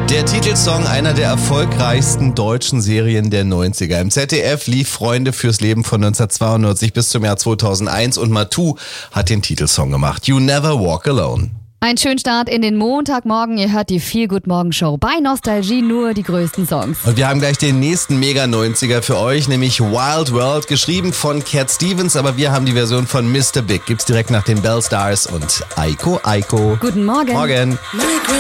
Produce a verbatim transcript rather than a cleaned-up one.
Der Titelsong einer der erfolgreichsten deutschen Serien der neunziger. Im Z D F lief Freunde fürs Leben von neunzehnhundertzweiundneunzig bis zum Jahr zweitausendeins und Matu hat den Titelsong gemacht. You Never Walk Alone. Ein schönen Start in den Montagmorgen. Ihr hört die Feel Good Morgen Show. Bei Nostalgie nur die größten Songs. Und wir haben gleich den nächsten Mega-neunziger für euch, nämlich Wild World, geschrieben von Cat Stevens, aber wir haben die Version von Mister Big. Gibt's direkt nach den Bell Stars und Aiko Aiko. Guten Morgen. Morgen.